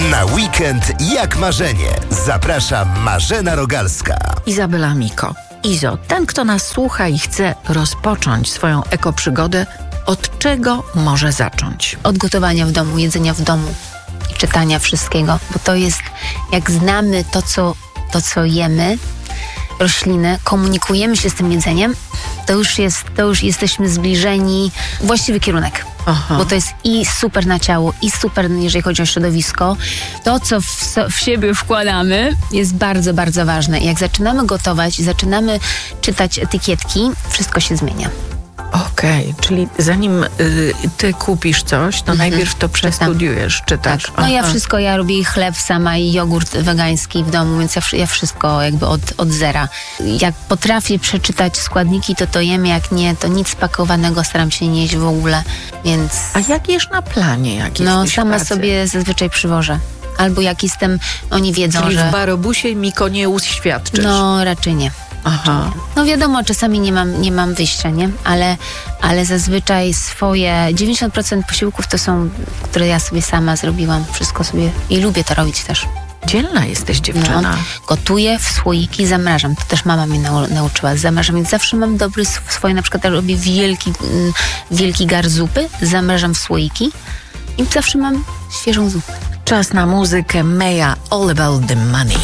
Na weekend jak marzenie. Zaprasza Marzena Rogalska. Izabela Miko. Izo, ten, kto nas słucha i chce rozpocząć swoją ekoprzygodę, od czego może zacząć? Od gotowania w domu, jedzenia w domu i czytania wszystkiego, bo to jest, jak znamy to, co jemy, rośliny, komunikujemy się z tym jedzeniem, to już jesteśmy zbliżeni, właściwy kierunek. Aha. Bo to jest i super na ciało, i super, jeżeli chodzi o środowisko. To, co w siebie wkładamy, jest bardzo, bardzo ważne. I jak zaczynamy gotować, zaczynamy czytać etykietki, wszystko się zmienia. Okej, czyli zanim ty kupisz coś, to najpierw to przestudiujesz, czytasz. Tak. No ja robię i chleb sama, i jogurt wegański w domu, więc ja wszystko jakby od zera. Jak potrafię przeczytać składniki, to jem, jak nie, to nic spakowanego staram się nie jeść w ogóle, więc... A jak jesz na planie? Jak No jesteś w sama pracy? sobie zazwyczaj przywożę. Albo jak jestem, oni wiedzą, Czyli że... w barobusie Miko nie uświadczysz. No raczej nie. Aha. No wiadomo, czasami nie mam wyjścia, nie? Ale zazwyczaj swoje 90% posiłków to są, które ja sobie sama zrobiłam. Wszystko sobie i lubię to robić też. Dzielna jesteś, dziewczyna. No, gotuję w słoiki, zamrażam. To też mama mnie nauczyła. Zamrażam, więc zawsze mam dobry swoje, na przykład robię wielki gar zupy, zamrażam w słoiki i zawsze mam świeżą zupę. Czas na muzykę. Maya, All About the Money.